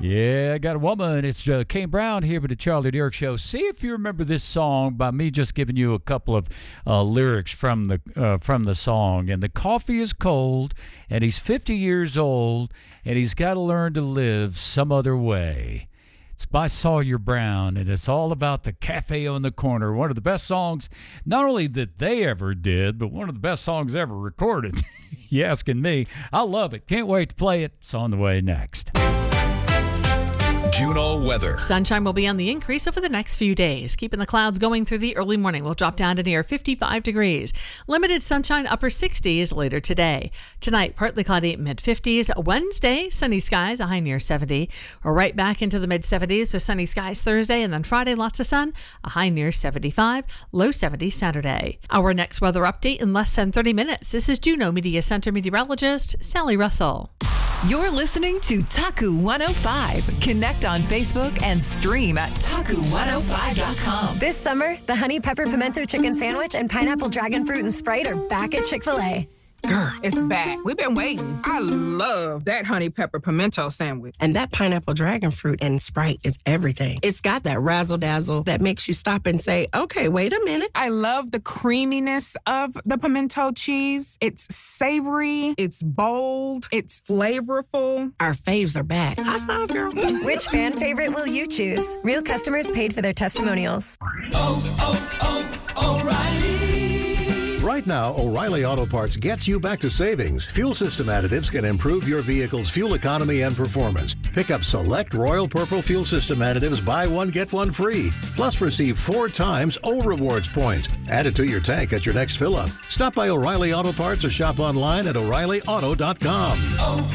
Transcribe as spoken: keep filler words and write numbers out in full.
Yeah, I got a woman. It's uh, Kane Brown here with the Charlie Dirk Show. See if you remember this song by me just giving you a couple of uh, lyrics from the uh, from the song. And the coffee is cold, and he's fifty years old, and he's got to learn to live some other way. It's by Sawyer Brown, and it's all about the cafe on the corner. One of the best songs, not only that they ever did, but one of the best songs ever recorded. You asking me? I love it. Can't wait to play it. It's on the way next. Juneau weather. Sunshine will be on the increase over the next few days. Keeping the clouds going through the early morning. We'll drop down to near fifty-five degrees. Limited sunshine, upper sixties later today. Tonight, partly cloudy, mid fifties. Wednesday, sunny skies, a high near seventy. We're right back into the mid seventies with sunny skies Thursday, and then Friday, lots of sun, a high near seventy-five, low seventy Saturday. Our next weather update in less than thirty minutes. This is Juneau Media Center meteorologist Sally Russell. You're listening to Taku one oh five. Connect on Facebook and stream at taku one oh five dot com. This summer, the Honey Pepper Pimento Chicken Sandwich and Pineapple Dragon Fruit and Sprite are back at Chick-fil-A. Girl, it's back. We've been waiting. I love that honey pepper pimento sandwich. And that pineapple dragon fruit and Sprite is everything. It's got that razzle-dazzle that makes you stop and say, okay, wait a minute. I love the creaminess of the pimento cheese. It's savory. It's bold. It's flavorful. Our faves are back. High five, girl. Which fan favorite will you choose? Real customers paid for their testimonials. Oh, oh, oh, O'Reilly. Right now, O'Reilly Auto Parts gets you back to savings. Fuel system additives can improve your vehicle's fuel economy and performance. Pick up select Royal Purple fuel system additives, buy one, get one free. Plus, receive four times O Rewards points. Add it to your tank at your next fill-up. Stop by O'Reilly Auto Parts or shop online at O'Reilly Auto dot com. Oh,